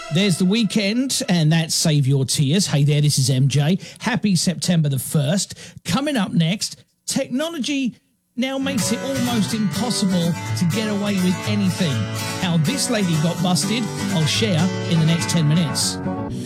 There's the weekend, and that's Save Your Tears. Hey there, this is MJ. Happy September the 1st. Coming up next, technology now makes it almost impossible to get away with anything. How this lady got busted, I'll share in the next 10 minutes.